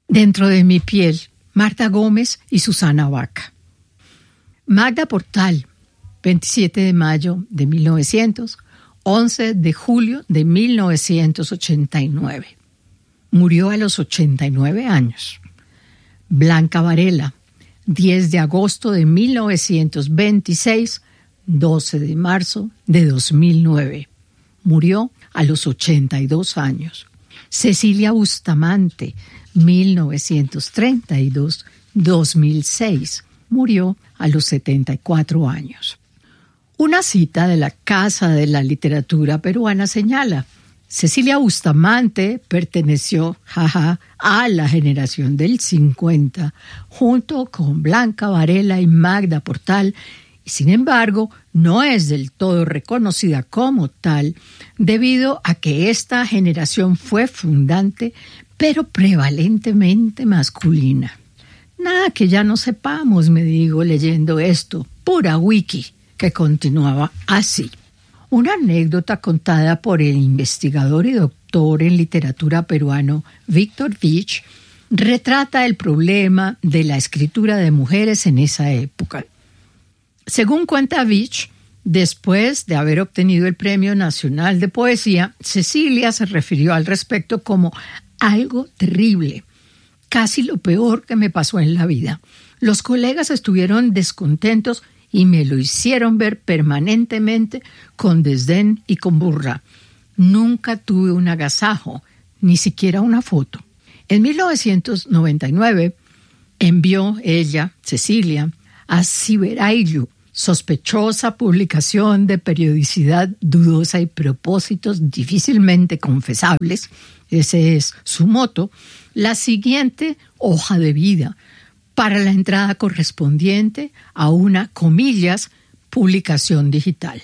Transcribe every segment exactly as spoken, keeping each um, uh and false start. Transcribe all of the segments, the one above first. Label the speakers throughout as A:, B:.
A: Dentro de mi piel, Marta Gómez y Susana Vaca. Magda Portal, veintisiete de mayo de mil novecientos, once de julio de mil novecientos ochenta y nueve. Murió a los ochenta y nueve años. Blanca Varela, diez de agosto de mil novecientos veintiséis, doce de marzo de dos mil nueve. Murió a los ochenta y dos años. Cecilia Bustamante, mil novecientos treinta y dos a dos mil seis. Murió a los setenta y cuatro años. Una cita de la Casa de la Literatura Peruana señala: Cecilia Bustamante perteneció, jaja, a la generación del cincuenta, junto con Blanca Varela y Magda Portal, y sin embargo no es del todo reconocida como tal, debido a que esta generación fue fundante, pero prevalentemente masculina. Nada que ya no sepamos, me digo leyendo esto, pura wiki, que continuaba así. Una anécdota contada por el investigador y doctor en literatura peruano Víctor Vich retrata el problema de la escritura de mujeres en esa época. Según cuenta Vich, después de haber obtenido el Premio Nacional de Poesía, Cecilia se refirió al respecto como algo terrible, casi lo peor que me pasó en la vida. Los colegas estuvieron descontentos y me lo hicieron ver permanentemente con desdén y con burla. Nunca tuve un agasajo, ni siquiera una foto. En mil novecientos noventa y nueve envió ella, Cecilia, a Ciberayllu, sospechosa publicación de periodicidad dudosa y propósitos difícilmente confesables, ese es su moto, la siguiente hoja de vida, para la entrada correspondiente a una, comillas, publicación digital.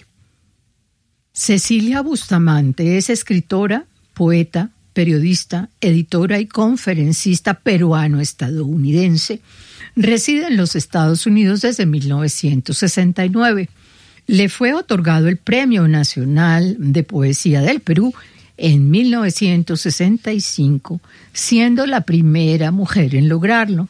A: Cecilia Bustamante es escritora, poeta, periodista, editora y conferencista peruano-estadounidense. Reside en los Estados Unidos desde mil novecientos sesenta y nueve. Le fue otorgado el Premio Nacional de Poesía del Perú en mil novecientos sesenta y cinco, siendo la primera mujer en lograrlo.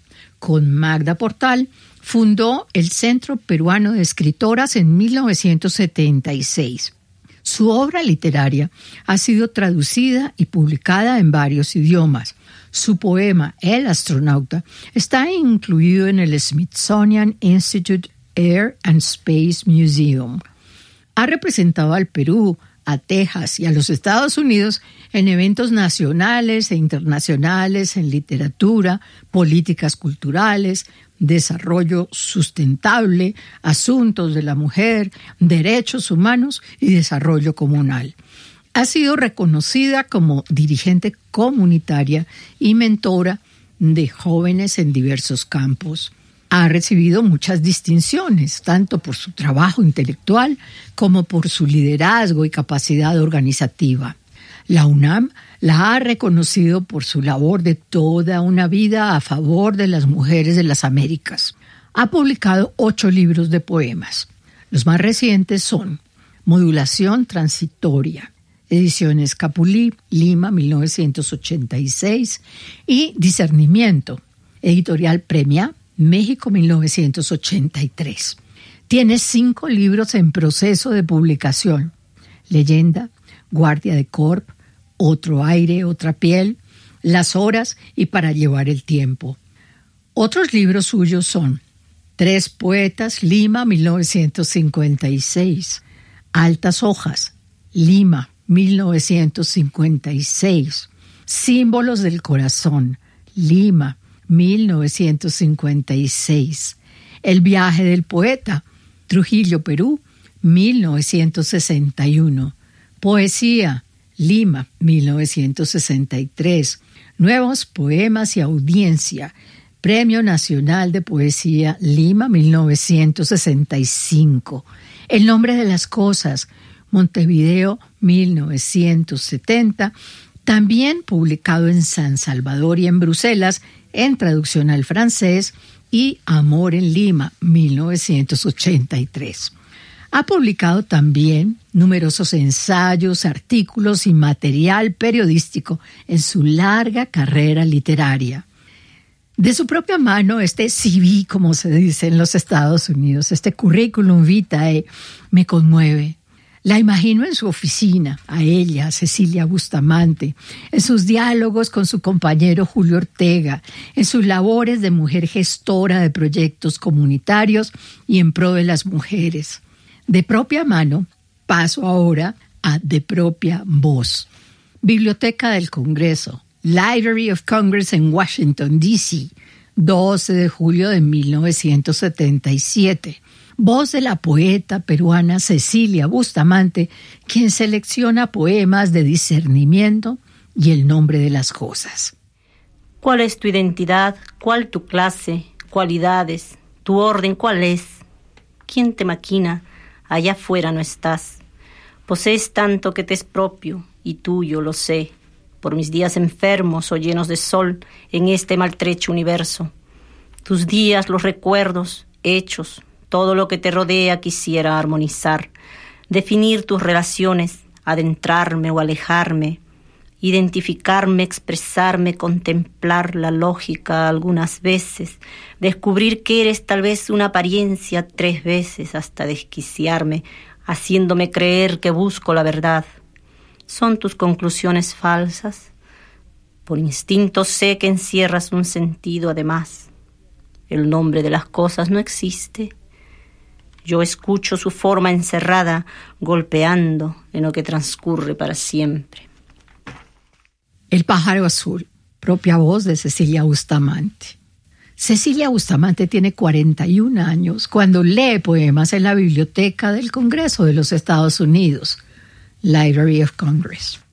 A: Con Magda Portal fundó el Centro Peruano de Escritoras en mil novecientos setenta y seis. Su obra literaria ha sido traducida y publicada en varios idiomas. Su poema El astronauta está incluido en el Smithsonian Institute Air and Space Museum. Ha representado al Perú, a Texas y a los Estados Unidos en eventos nacionales e internacionales en literatura, políticas culturales, desarrollo sustentable, asuntos de la mujer, derechos humanos y desarrollo comunal. Ha sido reconocida como dirigente comunitaria y mentora de jóvenes en diversos campos. Ha recibido muchas distinciones, tanto por su trabajo intelectual como por su liderazgo y capacidad organizativa. La UNAM la ha reconocido por su labor de toda una vida a favor de las mujeres de las Américas. Ha publicado ocho libros de poemas. Los más recientes son Modulación Transitoria, Ediciones Capulí, Lima, mil novecientos ochenta y seis, y Discernimiento, Editorial Premia, México, mil novecientos ochenta y tres. Tiene cinco libros en proceso de publicación: Leyenda, Guardia de Corp, Otro aire, otra piel, Las horas y Para llevar el tiempo. Otros libros suyos son Tres poetas, Lima, mil novecientos cincuenta y seis, Altas hojas, Lima, mil novecientos cincuenta y seis, Símbolos del corazón, Lima, mil novecientos cincuenta y seis. El viaje del poeta, Trujillo, Perú, mil novecientos sesenta y uno. Poesía, Lima, mil novecientos sesenta y tres. Nuevos poemas y audiencia, Premio Nacional de Poesía, Lima, mil novecientos sesenta y cinco. El nombre de las cosas, Montevideo, mil novecientos setenta. También publicado en San Salvador y en Bruselas, en traducción al francés, y Amor en Lima, mil novecientos ochenta y tres. Ha publicado también numerosos ensayos, artículos y material periodístico en su larga carrera literaria. De su propia mano, este C V, como se dice en los Estados Unidos, este currículum vitae, me conmueve. La imagino en su oficina, a ella, Cecilia Bustamante, en sus diálogos con su compañero Julio Ortega, en sus labores de mujer gestora de proyectos comunitarios y en pro de las mujeres. De propia mano, paso ahora a de propia voz. Biblioteca del Congreso, Library of Congress en Washington, D C, doce de julio de mil novecientos setenta y siete. Voz de la poeta peruana Cecilia Bustamante, quien selecciona poemas de discernimiento y el nombre de las cosas.
B: ¿Cuál es tu identidad? ¿Cuál tu clase? ¿Cualidades? ¿Tu orden cuál es? ¿Quién te maquina? Allá afuera no estás. Posees tanto que te es propio y tuyo, lo sé, por mis días enfermos o llenos de sol en este maltrecho universo. Tus días, los recuerdos, hechos, todo lo que te rodea quisiera armonizar, definir tus relaciones, adentrarme o alejarme, identificarme, expresarme, contemplar la lógica algunas veces, descubrir que eres tal vez una apariencia tres veces hasta desquiciarme, haciéndome creer que busco la verdad. ¿Son tus conclusiones falsas? Por instinto sé que encierras un sentido además. El nombre de las cosas no existe. Yo escucho su forma encerrada, golpeando en lo que transcurre para siempre.
A: El pájaro azul, propia voz de Cecilia Bustamante. Cecilia Bustamante tiene cuarenta y un años cuando lee poemas en la Biblioteca del Congreso de los Estados Unidos, Library of Congress.